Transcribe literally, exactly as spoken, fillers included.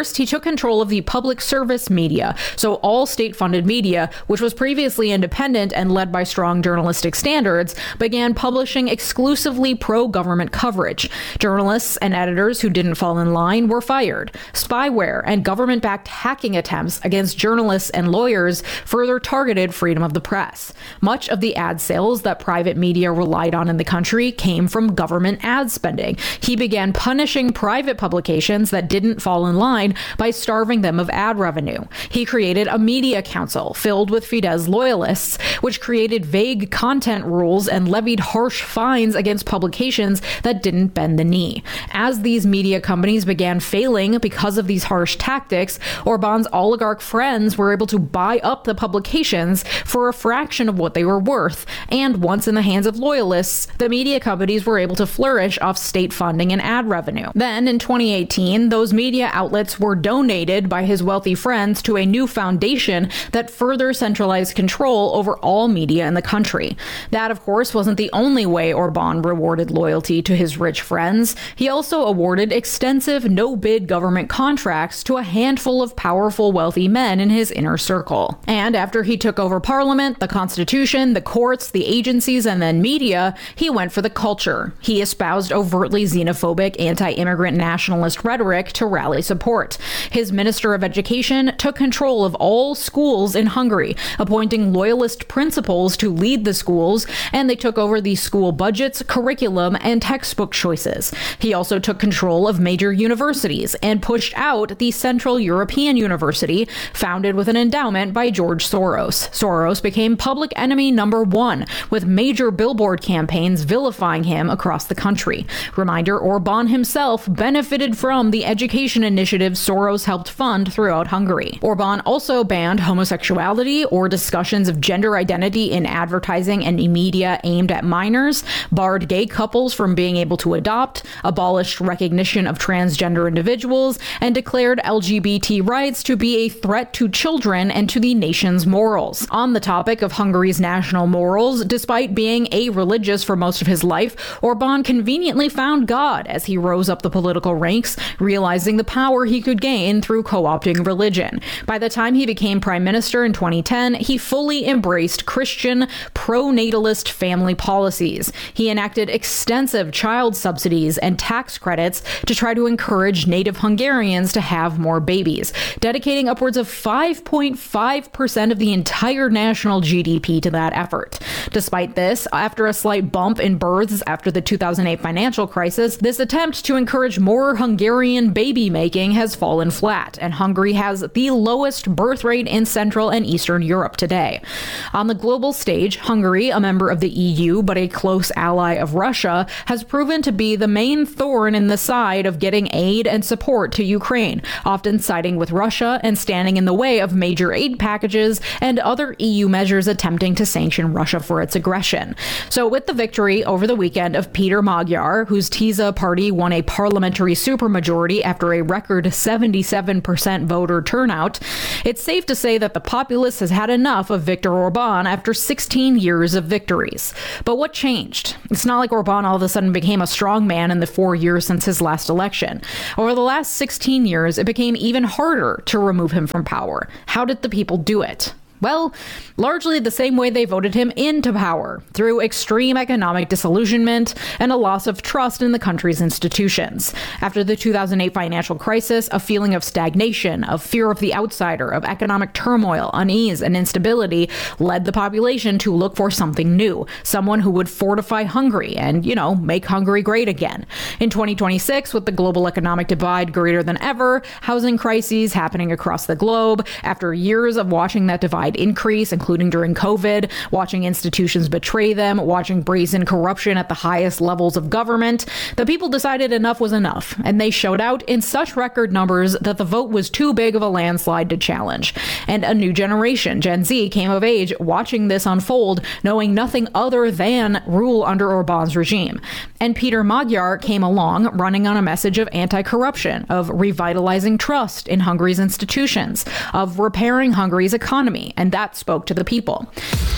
First, he took control of the public service media, so all state-funded media, which was previously independent and led by strong journalistic standards, began publishing exclusively pro-government coverage. Journalists and editors who didn't fall in line were fired. Spyware and government-backed hacking attempts against journalists and lawyers further targeted freedom of the press. Much of the ad sales that private media relied on in the country came from government ad spending. He began punishing private publications that didn't fall in line by starving them of ad revenue. He created a media council filled with Fidesz loyalists, which created vague content rules and levied harsh fines against publications that didn't bend the knee. As these media companies began failing because of these harsh tactics, Orban's oligarch friends were able to buy up the publications for a fraction of what they were worth, and once in the hands of loyalists, the media companies were able to flourish off state funding and ad revenue. Then, in twenty eighteen, those media outlets were donated by his wealthy friends to a new foundation that further centralized control over all media in the country. That, of course, wasn't the only way Orban rewarded loyalty to his rich friends. He also awarded extensive no-bid government contracts to a handful of powerful, wealthy men in his inner circle. And after he took over parliament, the constitution, the courts, the agencies, and then media, he went for the culture. He espoused overtly xenophobic, anti-immigrant nationalist rhetoric to rally support. His Minister of Education took control of all schools in Hungary, appointing loyalist principals to lead the schools, and they took over the school budgets, curriculum, and textbook choices. He also took control of major universities and pushed out the Central European University, founded with an endowment by George Soros. Soros became public enemy number one, with major billboard campaigns vilifying him across the country. Reminder, Orban himself benefited from the education initiatives Soros helped fund throughout Hungary. Orban also banned homosexuality or discussions of gender identity in advertising and media aimed at minors, barred gay couples from being able to adopt, abolished recognition of transgender individuals, and declared L G B T rights to be a threat to children and to the nation's morals. On the topic of Hungary's national morals, despite being a-religious for most of his life, Orban conveniently found God as he rose up the political ranks, realizing the power he could gain through co-opting religion. By the time he became prime minister in twenty ten, he fully embraced Christian, pro-natalist family policies. He enacted extensive child subsidies and tax credits to try to encourage native Hungarians to have more babies, dedicating upwards of five point five percent of the entire national G D P to that effort. Despite this, after a slight bump in births after the two thousand eight financial crisis, this attempt to encourage more Hungarian baby making has fallen flat, and Hungary has the lowest birth rate in Central and Eastern Europe today. On the global stage, Hungary, a member of the E U but a close ally of Russia, has proven to be the main thorn in the side of getting aid and support to Ukraine, often siding with Russia and standing in the way of major aid packages and other E U measures attempting to sanction Russia for its aggression. So with the victory over the weekend of Peter Magyar, whose Tisza party won a parliamentary supermajority after a record seventy-seven percent voter turnout, it's safe to say that the populace has had enough of Viktor Orban after sixteen years of victories. But what changed? It's not like Orban all of a sudden became a strong man in the four years since his last election. Over the last sixteen years, it became even harder to remove him from power. How did the people do it? Well, largely the same way they voted him into power, through extreme economic disillusionment and a loss of trust in the country's institutions. After the two thousand eight financial crisis, a feeling of stagnation, of fear of the outsider, of economic turmoil, unease, and instability led the population to look for something new, someone who would fortify Hungary and, you know, make Hungary great again. In twenty twenty-six, with the global economic divide greater than ever, housing crises happening across the globe, after years of watching that divide increase, including during COVID, watching institutions betray them, watching brazen corruption at the highest levels of government, the people decided enough was enough, and they showed out in such record numbers that the vote was too big of a landslide to challenge. And a new generation, Gen Z, came of age watching this unfold, knowing nothing other than rule under Orban's regime. And Peter Magyar came along, running on a message of anti-corruption, of revitalizing trust in Hungary's institutions, of repairing Hungary's economy, and that spoke to the people.